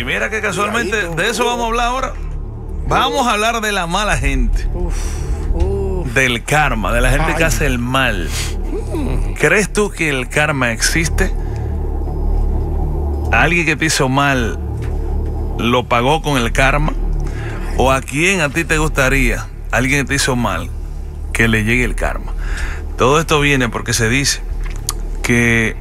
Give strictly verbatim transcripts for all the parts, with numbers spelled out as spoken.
Y mira que casualmente de eso vamos a hablar ahora. Vamos a hablar de la mala gente. Uf, uf. Del karma, de la gente Ay. que hace el mal. ¿Crees tú que el karma existe? ¿Alguien que te hizo mal lo pagó con el karma? ¿O a quién a ti te gustaría, alguien que te hizo mal, que le llegue el karma? Todo esto viene porque se dice que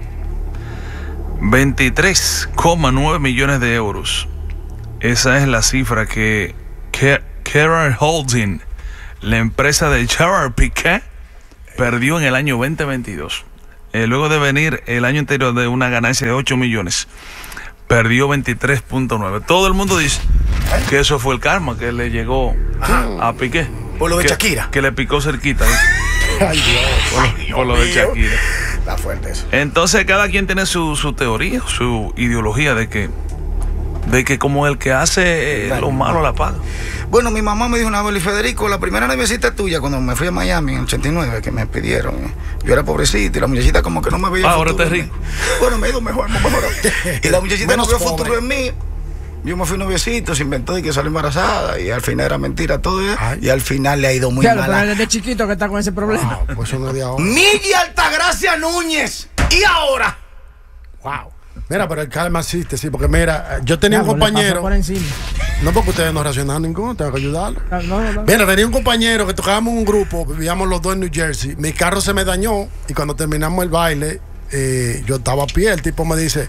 veintitrés coma nueve millones de euros, esa es la cifra que Gerard Holding, la empresa de Gerard Piqué, perdió en el año veinte veintidós. Eh, luego de venir el año anterior de una ganancia de ocho millones, perdió veintitrés punto nueve. Todo el mundo dice que eso fue el karma que le llegó a, a Piqué. Por lo de que, Shakira. Que le picó cerquita. ¿eh? Ay, Dios. Por, Ay, Dios por lo de Shakira. Está fuerte eso. Entonces cada quien tiene su, su teoría, su ideología de que de que como el que hace eh, lo malo la paga. Bueno, mi mamá me dijo una vez, y Federico, la primera noviecita tuya cuando me fui a Miami en ochenta y nueve, que me pidieron, yo era pobrecito y la muchachita como que no me veía ah, futuro. Ahora te rico. Bueno, me ha ido mejor, me mejoró. Y la muchachita no vio futuro en mí. Yo me fui noviecito, se inventó de que salió embarazada y al final era mentira todo. Ay. Y al final le ha ido muy claro, mal. Pero desde chiquito que está con ese problema. Wow, pues no de ahora. Miguel Altagracia Núñez. ¿Y ahora? Wow. Mira, pero el karma existe, sí, porque mira, yo tenía ya, un compañero. Por encima. No, porque ustedes no reaccionaron ninguno, tengo que ayudarlo. No, no, no. Mira, tenía un compañero que tocábamos en un grupo, vivíamos los dos en New Jersey. Mi carro se me dañó y cuando terminamos el baile, eh, yo estaba a pie. El tipo me dice: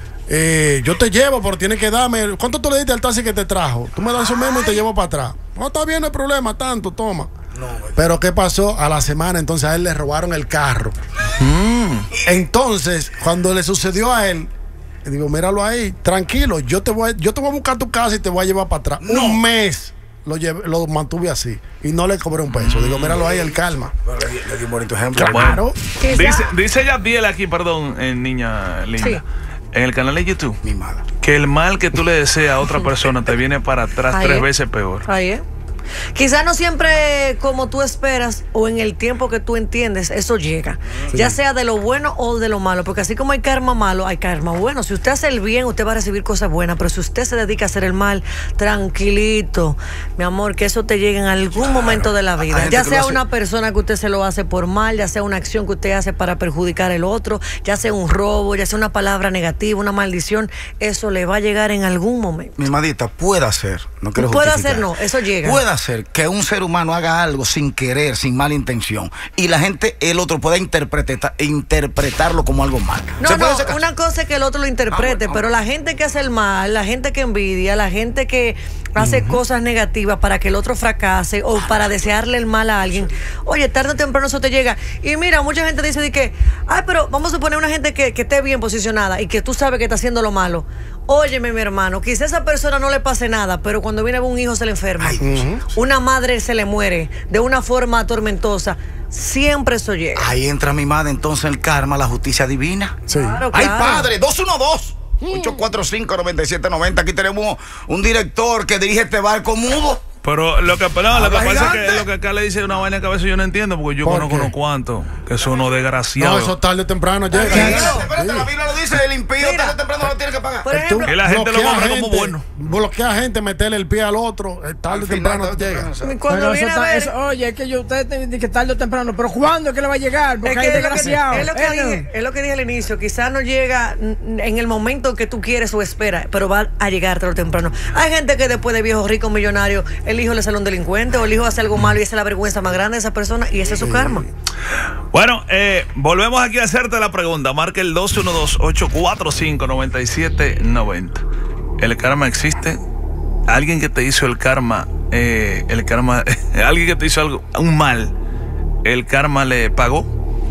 eh, yo te llevo, pero tienes que darme. ¿Cuánto tú le diste al taxi que te trajo? Tú me das eso mismo y te llevo para atrás. No, está bien, no hay problema, tanto, toma. No, pero ¿qué pasó? A la semana entonces a él le robaron el carro. Mm. Entonces, cuando le sucedió a él, digo, míralo ahí, tranquilo, yo te voy, yo te voy a buscar tu casa y te voy a llevar para atrás. No. Un mes lo, llevé, lo mantuve así y no le cobré un peso. Digo, míralo ahí, el calma. Le, le di un bonito ejemplo. Claro. Dice, dice Yadiel aquí, perdón, eh, niña linda, sí. En el canal de YouTube, mi madre, que el mal que tú le deseas a otra persona te viene para atrás ahí tres es. veces peor. Ahí es. Quizás no siempre como tú esperas o en el tiempo que tú entiendes, eso llega. Sí. Ya sea de lo bueno o de lo malo, porque así como hay karma malo, hay karma bueno. Si usted hace el bien, usted va a recibir cosas buenas, pero si usted se dedica a hacer el mal, tranquilito, mi amor, que eso te llegue en algún claro. momento de la vida. Ya sea una persona que usted se lo hace por mal, ya sea una acción que usted hace para perjudicar al otro, ya sea un robo, ya sea una palabra negativa, una maldición, eso le va a llegar en algún momento. Mi madita, puede ser, no quiero Puede ser, no, eso llega. Puede hacer que un ser humano haga algo sin querer, sin mala intención, y la gente, el otro pueda interpretar, interpretarlo como algo malo. No, no, una cosa es que el otro lo interprete, ah, bueno, pero la gente que hace el mal, la gente que envidia, la gente que hace uh-huh. cosas negativas para que el otro fracase o para desearle el mal a alguien, oye, tarde o temprano eso te llega. Y mira, mucha gente dice de que, ay, pero vamos a suponer una gente que, que esté bien posicionada y que tú sabes que está haciendo lo malo. Óyeme, mi hermano, quizá a esa persona no le pase nada, pero cuando viene un hijo se le enferma. Ay, uh-huh. Una madre se le muere de una forma tormentosa. Siempre eso llega. Ahí entra mi madre, entonces el karma, la justicia divina. Sí. Claro, claro. ¡Ay, padre! dos uno dos, ocho cuatro cinco, nueve siete nueve cero. Aquí tenemos un director que dirige este barco mudo. Pero lo que, no, lo que pasa es que lo que acá le dice una vaina que a veces yo no entiendo, porque yo conozco unos cuantos que son unos desgraciados. No, eso tarde o temprano llega. Espérate, espérate, la Biblia lo dice, el impío tarde o temprano lo tiene que pagar. Por ejemplo, y la gente lo coge como bueno. Bloquea a gente, meterle el pie al otro, tarde o temprano llega. Cuando viene a ver, eso, oye, es que yo usted te dice que tarde o temprano, pero ¿cuándo es que le va a llegar? Porque es, que es desgraciado. Es lo que, es, lo que dije, es lo que dije al inicio, quizás no llega en el momento que tú quieres o esperas, pero va a llegar tarde o temprano. Hay gente que después de viejo rico millonario, el hijo le sale un delincuente o el hijo hace algo malo y esa es la vergüenza más grande de esa persona y ese es su karma. Bueno, eh, volvemos aquí a hacerte la pregunta. Marca el dos uno dos, ocho cuatro cinco, nueve siete nueve cero. ¿El karma existe? ¿Alguien que te hizo el karma, eh, el karma, alguien que te hizo algo, un mal, el karma le pagó?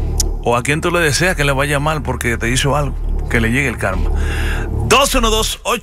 ¿O a quién tú le deseas que le vaya mal porque te hizo algo? Que le llegue el karma. dos uno dos, ocho